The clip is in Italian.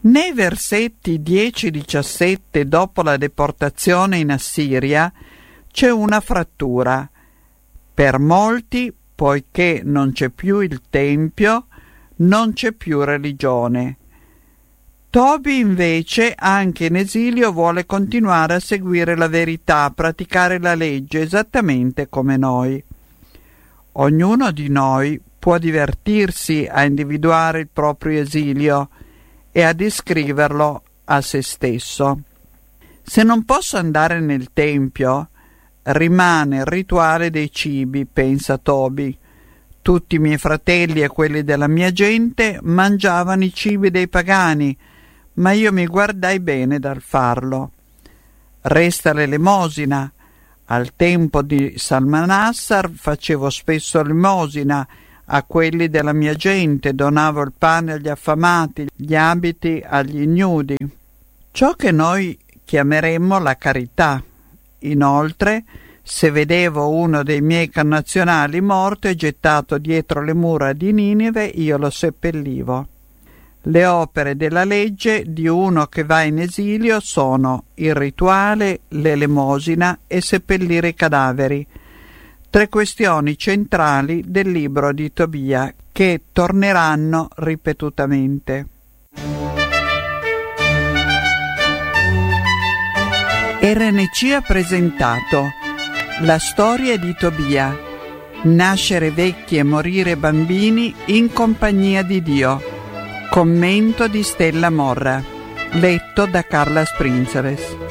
Nei versetti 10-17 dopo la deportazione in Assiria c'è una frattura. Per molti, poiché non c'è più il Tempio, non c'è più religione. Tobi invece, anche in esilio, vuole continuare a seguire la verità, a praticare la legge esattamente come noi. Ognuno di noi può divertirsi a individuare il proprio esilio e a descriverlo a se stesso. Se non posso andare nel Tempio, rimane il rituale dei cibi, pensa Tobi. Tutti i miei fratelli e quelli della mia gente mangiavano i cibi dei pagani, ma io mi guardai bene dal farlo. Resta l'elemosina. Al tempo di Salmanassar facevo spesso l'elemosina a quelli della mia gente, donavo il pane agli affamati, gli abiti agli ignudi. Ciò che noi chiameremmo la carità. Inoltre, se vedevo uno dei miei connazionali morto e gettato dietro le mura di Ninive, io lo seppellivo. Le opere della legge di uno che va in esilio sono il rituale, l'elemosina e seppellire i cadaveri, 3 questioni centrali del libro di Tobia che torneranno ripetutamente. RNC ha presentato La storia di Tobia, nascere vecchi e morire bambini in compagnia di Dio. Commento di Stella Morra, letto da Carla Sprinzeres.